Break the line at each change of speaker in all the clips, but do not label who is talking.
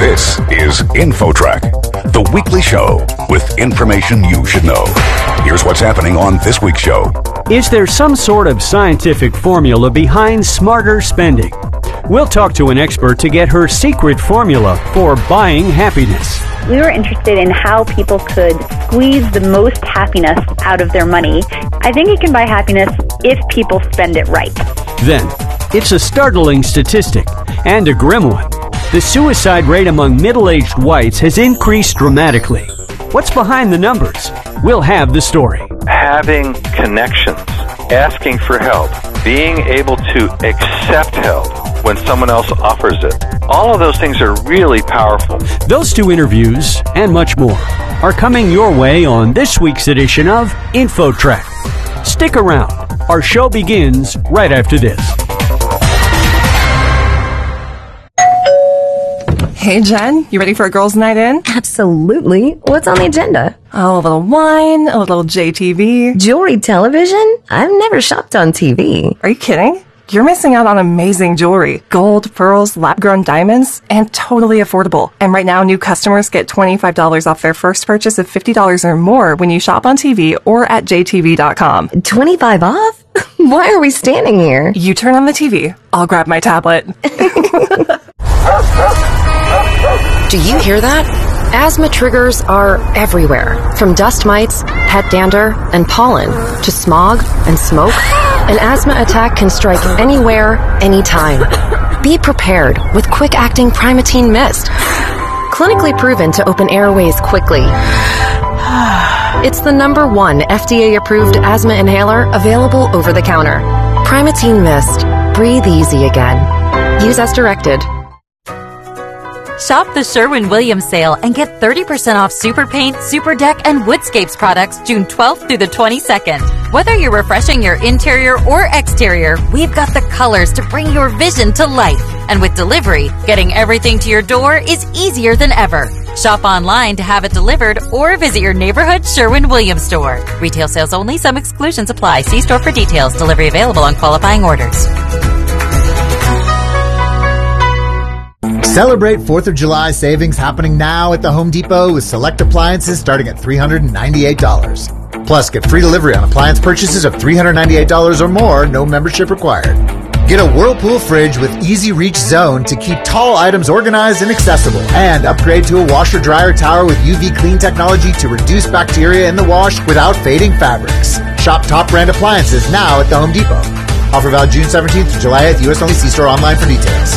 This is InfoTrack, the weekly show with information you should know. Here's what's happening on this week's show.
Is there some sort of scientific formula behind smarter spending? We'll talk to an expert to get her secret formula for buying happiness.
We were interested in how people could squeeze the most happiness out of their money. I think you can buy happiness if people spend it right.
Then, it's a startling statistic and a grim one. The suicide rate among middle-aged whites has increased dramatically. What's behind the numbers? We'll have the story.
Having connections, asking for help, being able to accept help when someone else offers it. All of those things are really powerful.
Those two interviews and much more are coming your way on this week's edition of InfoTrack. Stick around. Our show begins right after this.
Hey, Jen, you ready for a girls' night in?
Absolutely. What's on the agenda?
Oh, a little wine, a little JTV.
Jewelry television? I've never shopped on TV.
Are you kidding? You're missing out on amazing jewelry. Gold, pearls, lab-grown diamonds, and totally affordable. And right now, new customers get $25 off their first purchase of $50 or more when you shop on TV or at jtv.com.
25 off? Why are we standing here?
You turn on the TV. I'll grab my tablet.
Do you hear that? Asthma triggers are everywhere, from dust mites, pet dander, and pollen, to smog and smoke. An asthma attack can strike anywhere, anytime. Be prepared with quick-acting Primatene Mist. Clinically proven to open airways quickly. It's the #1 FDA-approved asthma inhaler available over the counter. Primatene Mist. Breathe easy again. Use as directed.
Shop the Sherwin-Williams sale and get 30% off Super Paint, Super Deck, and Woodscapes products June 12th through the 22nd. Whether you're refreshing your interior or exterior, we've got the colors to bring your vision to life. And with delivery, getting everything to your door is easier than ever. Shop online to have it delivered or visit your neighborhood Sherwin-Williams store. Retail sales only. Some exclusions apply. See store for details. Delivery available on qualifying orders.
Celebrate 4th of July savings happening now at the Home Depot with select appliances starting at $398. Plus, get free delivery on appliance purchases of $398 or more, no membership required. Get a Whirlpool fridge with Easy Reach Zone to keep tall items organized and accessible. And upgrade to a washer-dryer tower with UV clean technology to reduce bacteria in the wash without fading fabrics. Shop top brand appliances now at the Home Depot. Offer valid June 17th to July 8th. U.S. only. See store online for details.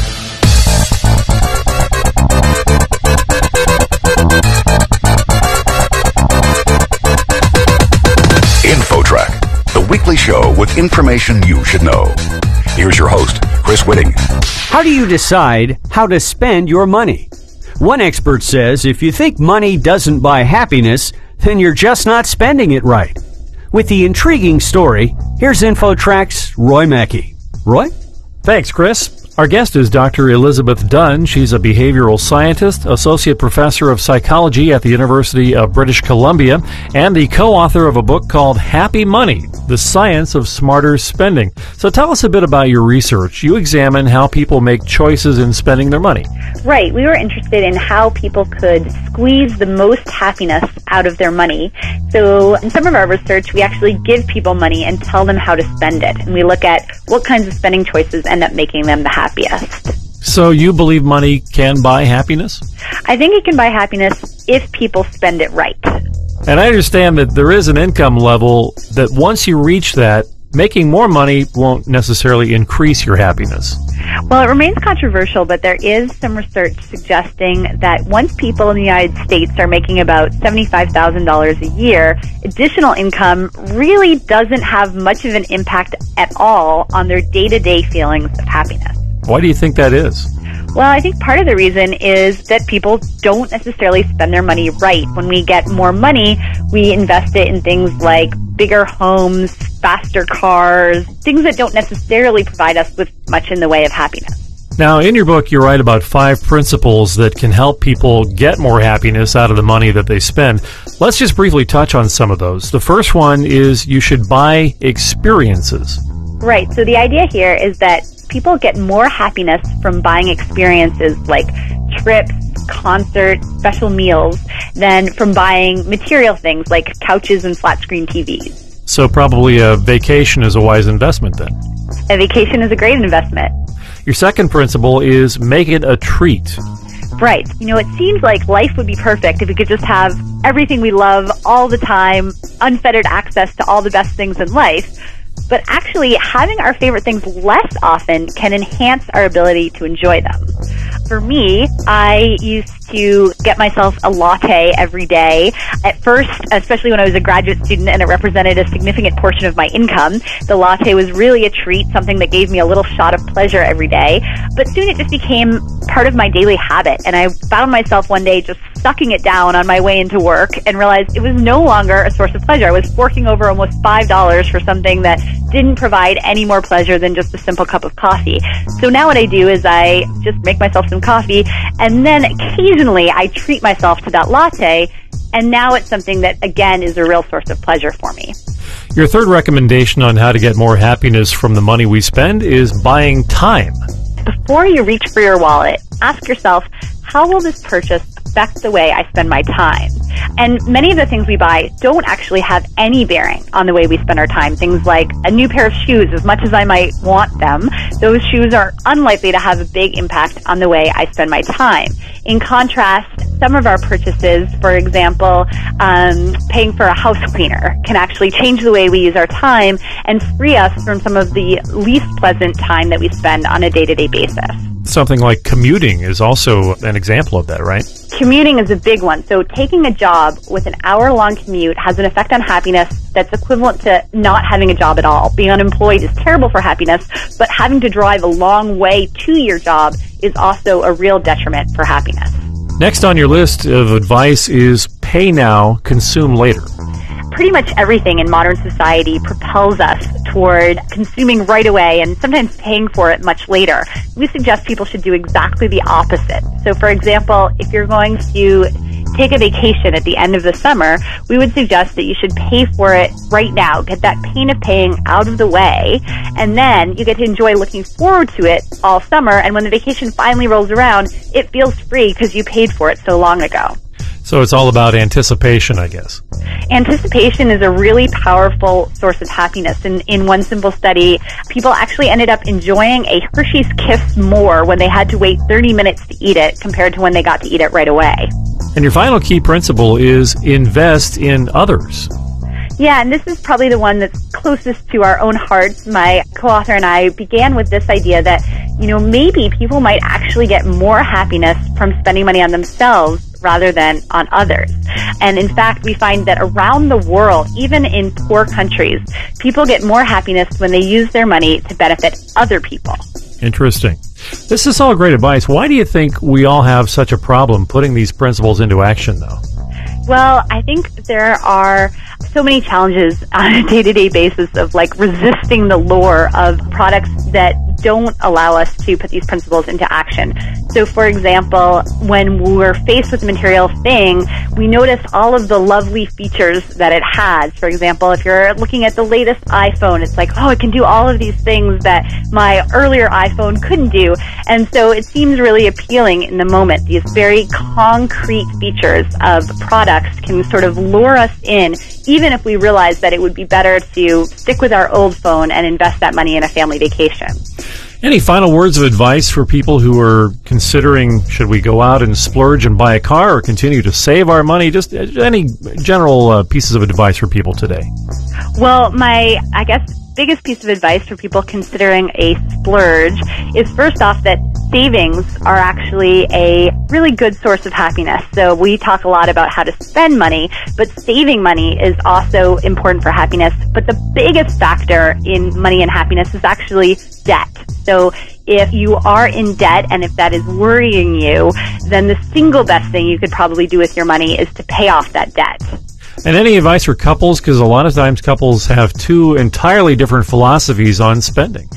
InfoTrack, the weekly show with information you should know. Here's your host, Chris Whitting.
How do you decide how to spend your money? One expert says if you think money doesn't buy happiness, then you're just not spending it right. With the intriguing story, here's InfoTrack's Roy Mackey. Roy?
Thanks, Chris. Our guest is Dr. Elizabeth Dunn. She's a behavioral scientist, associate professor of psychology at the University of British Columbia, and the co-author of a book called Happy Money, The Science of Smarter Spending. So tell us a bit about your research. You examine how people make choices in spending their money.
Right. We were interested in how people could squeeze the most happiness out of their money. So in some of our research, we actually give people money and tell them how to spend it. And we look at what kinds of spending choices end up making them the happiest.
So you believe money can buy happiness?
I think it can buy happiness if people spend it right.
And I understand that there is an income level that once you reach that, making more money won't necessarily increase your happiness.
Well, it remains controversial, but there is some research suggesting that once people in the United States are making about $75,000 a year, additional income really doesn't have much of an impact at all on their day-to-day feelings of happiness.
Why do you think that is?
Well, I think part of the reason is that people don't necessarily spend their money right. When we get more money, we invest it in things like bigger homes, faster cars, things that don't necessarily provide us with much in the way of happiness.
Now, in your book, you write about 5 principles that can help people get more happiness out of the money that they spend. Let's just briefly touch on some of those. The first one is you should buy experiences.
Right. So the idea here is that people get more happiness from buying experiences like trips, concerts, special meals than from buying material things like couches and flat screen TVs.
So probably a vacation is a wise investment then.
A vacation is a great investment.
Your second principle is make it a treat.
Right. It seems like life would be perfect if we could just have everything we love all the time, unfettered access to all the best things in life. But actually, having our favorite things less often can enhance our ability to enjoy them. For me, I used to get myself a latte every day. At first, especially when I was a graduate student and it represented a significant portion of my income, the latte was really a treat, something that gave me a little shot of pleasure every day. But soon it just became part of my daily habit, and I found myself one day just sucking it down on my way into work and realized it was no longer a source of pleasure. I was forking over almost $5 for something that didn't provide any more pleasure than just a simple cup of coffee. So now what I do is I just make myself some coffee, and then occasionally I treat myself to that latte, and now it's something that, again, is a real source of pleasure for me.
Your third recommendation on how to get more happiness from the money we spend is buying time.
Before you reach for your wallet, ask yourself, how will this purchase affect the way I spend my time? And many of the things we buy don't actually have any bearing on the way we spend our time. Things like a new pair of shoes, as much as I might want them, those shoes are unlikely to have a big impact on the way I spend my time. In contrast, some of our purchases, for example, paying for a house cleaner, can actually change the way we use our time and free us from some of the least pleasant time that we spend on a day-to-day basis.
Something like commuting is also an example of that, right?
Commuting is a big one. So taking a job with an hour-long commute has an effect on happiness that's equivalent to not having a job at all. Being unemployed is terrible for happiness, but having to drive a long way to your job is also a real detriment for happiness.
Next on your list of advice is pay now, consume later.
Pretty much everything in modern society propels us toward consuming right away and sometimes paying for it much later. We suggest people should do exactly the opposite. So, for example, if you're going to take a vacation at the end of the summer, we would suggest that you should pay for it right now. Get that pain of paying out of the way, and then you get to enjoy looking forward to it all summer, and when the vacation finally rolls around, it feels free because you paid for it so long ago.
So it's all about anticipation, I guess.
Anticipation is a really powerful source of happiness. In one simple study, people actually ended up enjoying a Hershey's Kiss more when they had to wait 30 minutes to eat it compared to when they got to eat it right away.
And your final key principle is invest in others.
Yeah, and this is probably the one that's closest to our own hearts. My co-author and I began with this idea that, maybe people might actually get more happiness from spending money on themselves rather than on others. And in fact, we find that around the world, even in poor countries, people get more happiness when they use their money to benefit other people.
Interesting. This is all great advice. Why do you think we all have such a problem putting these principles into action, though?
Well, I think there are so many challenges on a day-to-day basis of resisting the lure of products that don't allow us to put these principles into action. So, for example, when we're faced with a material thing, we notice all of the lovely features that it has. For example, if you're looking at the latest iPhone, it's like, oh, it can do all of these things that my earlier iPhone couldn't do. And so it seems really appealing in the moment. These very concrete features of products can sort of lure us in, even if we realize that it would be better to stick with our old phone and invest that money in a family vacation.
Any final words of advice for people who are considering, should we go out and splurge and buy a car or continue to save our money? Just any general pieces of advice for people today.
Well, my, biggest piece of advice for people considering a splurge is, first off, that savings are actually a really good source of happiness. So we talk a lot about how to spend money, but saving money is also important for happiness. But the biggest factor in money and happiness is actually debt. So if you are in debt and if that is worrying you, then the single best thing you could probably do with your money is to pay off that debt.
And any advice for couples? Because a lot of times couples have two entirely different philosophies on spending.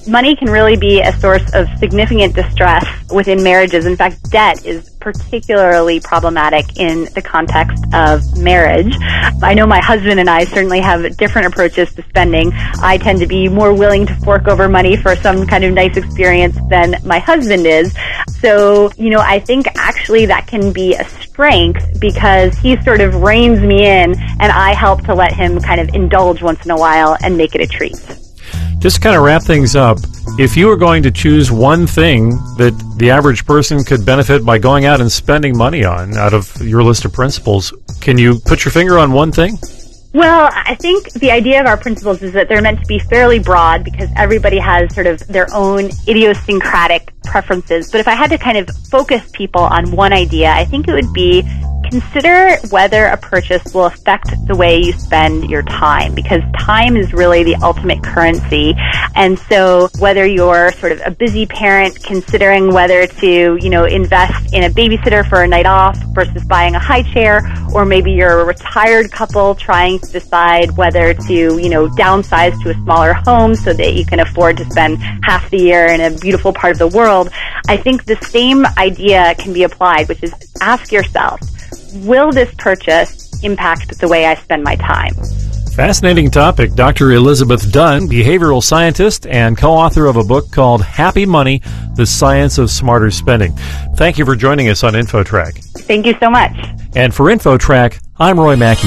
money can really be a source of significant distress within marriages. In fact, debt is particularly problematic in the context of marriage. I know my husband and I certainly have different approaches to spending. I tend to be more willing to fork over money for some kind of nice experience than my husband is. So, I think actually that can be a strength because he sort of reins me in and I help to let him kind of indulge once in a while and make it a treat.
Just to kind of wrap things up, if you were going to choose one thing that the average person could benefit by going out and spending money on out of your list of principles, can you put your finger on one thing?
Well, I think the idea of our principles is that they're meant to be fairly broad because everybody has sort of their own idiosyncratic preferences. But if I had to kind of focus people on one idea, I think it would be consider whether a purchase will affect the way you spend your time, because time is really the ultimate currency. And so whether you're sort of a busy parent considering whether to, invest in a babysitter for a night off versus buying a high chair, or maybe you're a retired couple trying to decide whether to, downsize to a smaller home so that you can afford to spend half the year in a beautiful part of the world, I think the same idea can be applied, which is ask yourself, will this purchase impact the way I spend my time?
Fascinating topic. Dr. Elizabeth Dunn, behavioral scientist and co-author of a book called Happy Money, The Science of Smarter Spending. Thank you for joining us on InfoTrack.
Thank you so much.
And for InfoTrack, I'm Roy Mackey.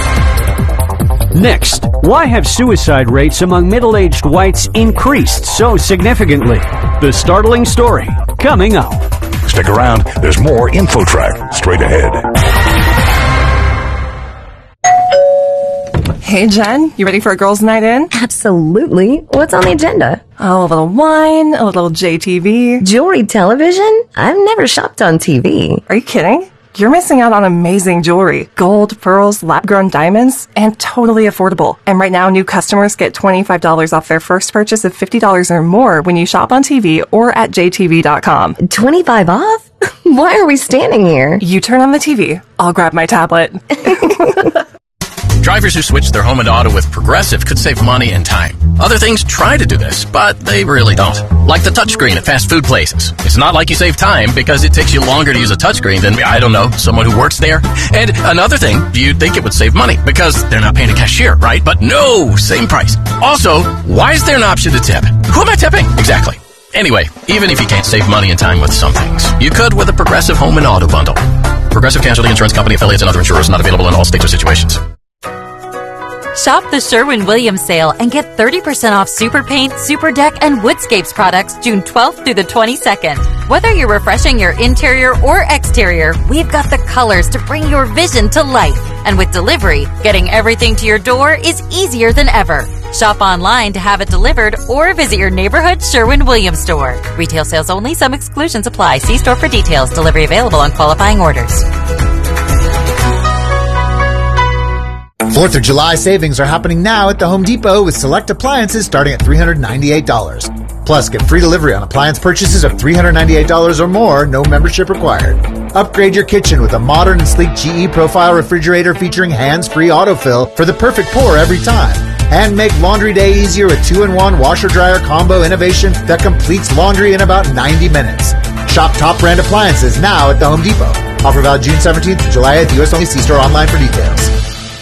Next, why have suicide rates among middle-aged whites increased so significantly? The startling story, coming up.
Stick around. There's more InfoTrack straight ahead.
Hey, Jen, you ready for a girls' night in?
Absolutely. What's on the agenda?
Oh, a little wine, a little JTV.
Jewelry television? I've never shopped on TV.
Are you kidding? You're missing out on amazing jewelry. Gold, pearls, lab-grown diamonds, and totally affordable. And right now, new customers get $25 off their first purchase of $50 or more when you shop on TV or at jtv.com.
25 off? Why are we standing here?
You turn on the TV. I'll grab my tablet.
Drivers who switch their home and auto with Progressive could save money and time. Other things try to do this, but they really don't. Like the touchscreen at fast food places. It's not like you save time because it takes you longer to use a touchscreen than, someone who works there. And another thing, you'd think it would save money because they're not paying a cashier, right? But no, same price. Also, why is there an option to tip? Who am I tipping? Exactly. Anyway, even if you can't save money and time with some things, you could with a Progressive home and auto bundle. Progressive Casualty Insurance Company, affiliates, and other insurers not available in all states or situations.
Shop the Sherwin-Williams sale and get 30% off Super Paint, Super Deck, and Woodscapes products June 12th through the 22nd. Whether you're refreshing your interior or exterior, we've got the colors to bring your vision to life. And with delivery, getting everything to your door is easier than ever. Shop online to have it delivered or visit your neighborhood Sherwin-Williams store. Retail sales only. Some exclusions apply. See store for details. Delivery available on qualifying orders.
4th of July savings are happening now at the Home Depot with select appliances starting at $398. Plus, get free delivery on appliance purchases of $398 or more, no membership required. Upgrade your kitchen with a modern and sleek GE Profile refrigerator featuring hands-free autofill for the perfect pour every time. And make laundry day easier with 2-in-1 washer-dryer combo innovation that completes laundry in about 90 minutes. Shop top brand appliances now at the Home Depot. Offer valid June 17th to July at the US only. See store online for details.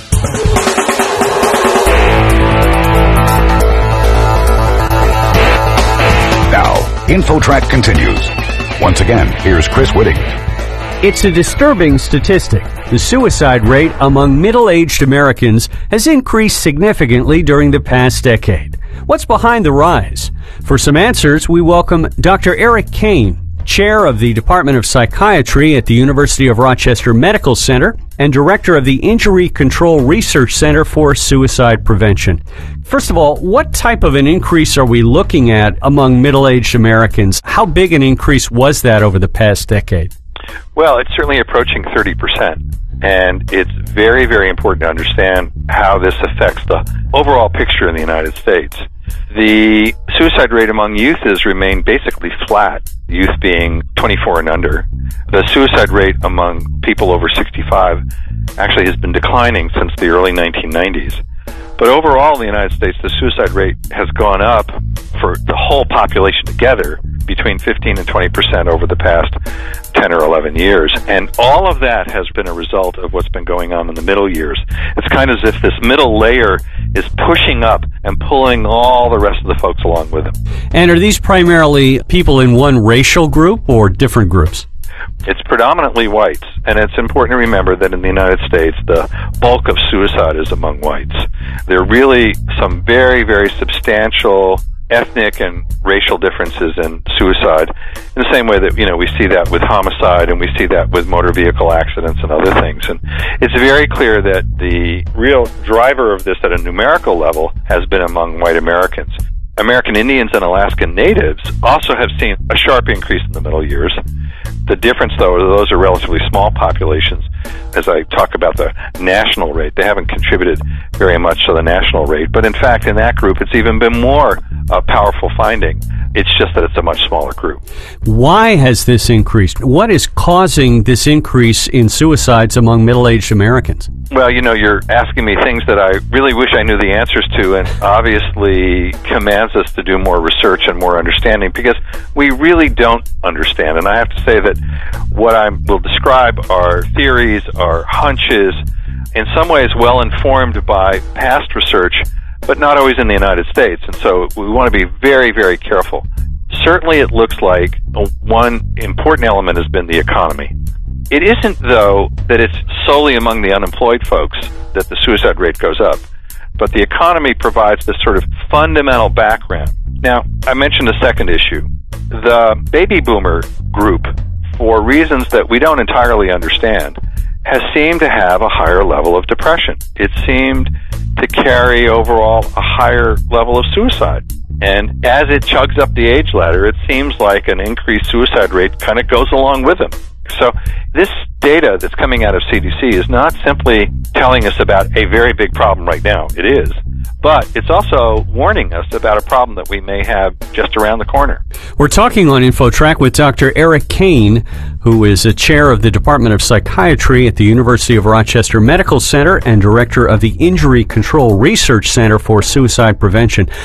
Now, InfoTrack continues. Once again, here's Chris Whitting.
It's a disturbing statistic. The suicide rate among middle-aged Americans has increased significantly during the past decade. What's behind the rise? For some answers, we welcome Dr. Eric Kane, Chair of the Department of Psychiatry at the University of Rochester Medical Center and Director of the Injury Control Research Center for Suicide Prevention. First of all, what type of an increase are we looking at among middle-aged Americans? How big an increase was that over the past decade?
Well, it's certainly approaching 30%. And it's very, very important to understand how this affects the overall picture in the United States. The suicide rate among youth has remained basically flat, youth being 24 and under. The suicide rate among people over 65 actually has been declining since the early 1990s. But overall in the United States, the suicide rate has gone up for the whole population together between 15 and 20% over the past 10 or 11 years. And all of that has been a result of what's been going on in the middle years. It's kind of as if this middle layer is pushing up and pulling all the rest of the folks along with them.
And are these primarily people in one racial group or different groups?
It's predominantly whites, and it's important to remember that in the United States, the bulk of suicide is among whites. There are really some very, very substantial ethnic and racial differences in suicide, in the same way that, we see that with homicide and we see that with motor vehicle accidents and other things. And it's very clear that the real driver of this at a numerical level has been among white Americans. American Indians and Alaskan Natives also have seen a sharp increase in the middle years. The difference, though, is those are relatively small populations. As I talk about the national rate, they haven't contributed very much to the national rate. But in fact, in that group, it's even been more powerful finding. It's just that it's a much smaller group.
Why has this increased? What is causing this increase in suicides among middle-aged Americans?
Well, you're asking me things that I really wish I knew the answers to, and obviously commands us to do more research and more understanding, because we really don't understand. And I have to say that what I will describe are theories, are hunches, in some ways well informed by past research, but not always in the United States. And so we want to be very, very careful. Certainly it looks like one important element has been the economy. It isn't, though, that it's solely among the unemployed folks that the suicide rate goes up, but the economy provides this sort of fundamental background. Now, I mentioned a second issue. The baby boomer group, for reasons that we don't entirely understand, has seemed to have a higher level of depression. It seemed to carry overall a higher level of suicide. And as it chugs up the age ladder, it seems like an increased suicide rate kind of goes along with them. So this data that's coming out of CDC is not simply telling us about a very big problem right now. It is. But it's also warning us about a problem that we may have just around the corner.
We're talking on InfoTrack with Dr. Eric Kane, who is a chair of the Department of Psychiatry at the University of Rochester Medical Center and director of the Injury Control Research Center for Suicide Prevention.